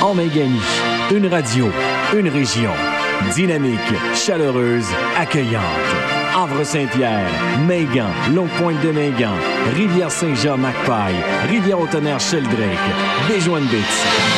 En Mingani, une radio, une région. Dynamique, chaleureuse, accueillante. Havre-Saint-Pierre, Mingan, Longue-Pointe-de-Mingan, Rivière-Saint-Jean-Macpaille, Rivière-au-Tonnerre-Sheldrake, Béjoin-de-Bits.